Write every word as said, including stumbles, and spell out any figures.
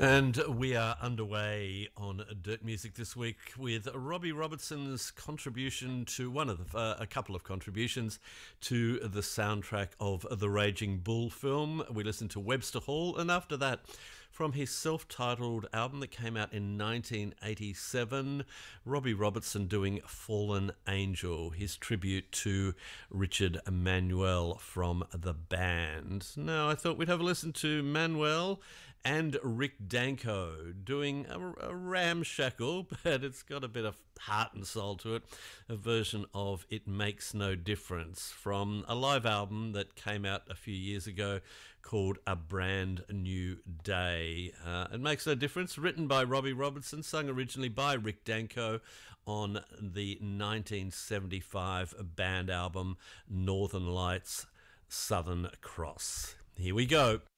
And we are underway on Dirt Music this week with Robbie Robertson's contribution to one of the, uh, a couple of contributions to the soundtrack of the Raging Bull film. We listened to Webster Hall, and after that, from his self-titled album that came out in nineteen eighty-seven, Robbie Robertson doing Fallen Angel, his tribute to Richard Manuel from the band. Now, I thought we'd have a listen to Manuel and Rick Danko doing a, a ramshackle, but it's got a bit of heart and soul to it, a version of It Makes No Difference from a live album that came out a few years ago called A Brand New Day. Uh, It Makes No Difference, written by Robbie Robertson, sung originally by Rick Danko on the nineteen seventy-five band album Northern Lights, Southern Cross. Here we go.